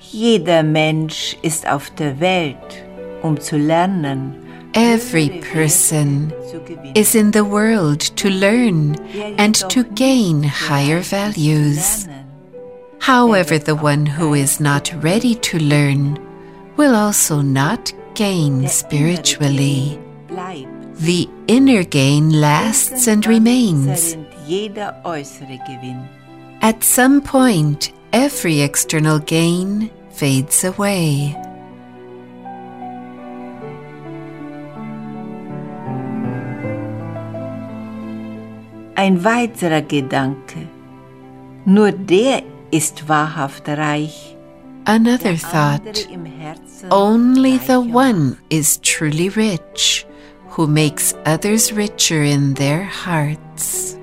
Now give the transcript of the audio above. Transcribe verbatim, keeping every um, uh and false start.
Jeder Mensch ist auf der Welt, um zu lernen. Every person is in the world to learn and to gain higher values. However, the one who is not ready to learn will also not gain spiritually. The inner gain lasts and remains. At some point, every external gain fades away. Ein weiterer Gedanke. Nur der ist wahrhaft reich. Another thought. Only the one is truly rich, who makes others richer in their hearts.